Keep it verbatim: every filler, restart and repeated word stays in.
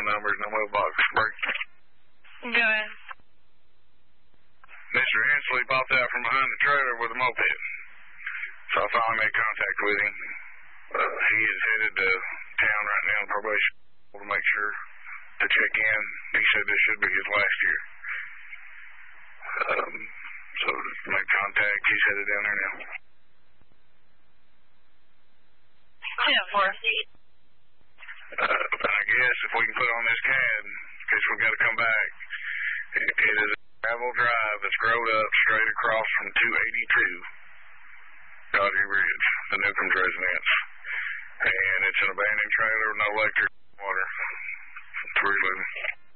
numbers in the mailbox. Break. Go ahead. Mister Hensley popped out from behind the trailer with a moped. So I finally made contact with him. Uh, he is headed to town right now in probation to make sure to check in. He said this should be his last year. Um, so make contact. He's headed down there now. ten four. Uh, and I guess if we can put on this C A D, in case we've got to come back, it, it is a gravel drive that's growed up straight across from two eighty-two Dodgy Ridge, the Newcomb's residence. And it's an abandoned trailer with no electric water. It's really